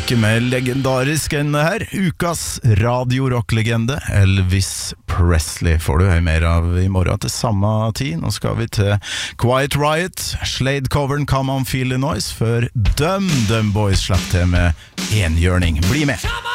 Ikke mer legendarisk enn det her. Ukas radiorocklegende Elvis Presley får du mer av i morgen til samme tid. Nå skal vi til Quiet Riot, Slade-coveren Come On Feel the Noise, før Dum Dum Boys slapp til med enhjørning. Bli med!